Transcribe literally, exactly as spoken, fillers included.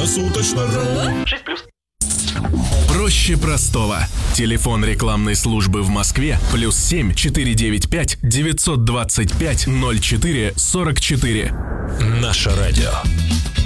Круглосуточно РУ. шесть плюс. Проще простого. Телефон рекламной службы в Москве плюс семь четыре девять пять девятьсот двадцать пять ноль четыре сорок четыре. Наше радио.